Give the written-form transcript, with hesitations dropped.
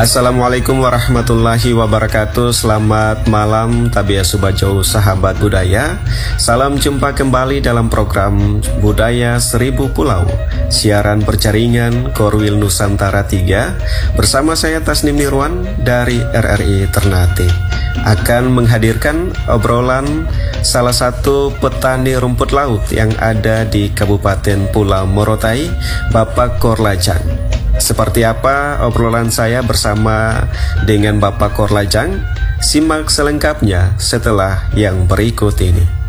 Assalamualaikum warahmatullahi wabarakatuh. Selamat malam Tabia Subajau sahabat budaya. Salam jumpa kembali dalam program Budaya Seribu Pulau, siaran berjaringan Korwil Nusantara 3. Bersama saya Tasnim Nirwan dari RRI Ternate akan menghadirkan obrolan salah satu petani rumput laut yang ada di Kabupaten Pulau Morotai, Bapak Korlajang. Seperti apa obrolan saya bersama dengan Bapak Korlajang? Simak selengkapnya setelah yang berikut ini.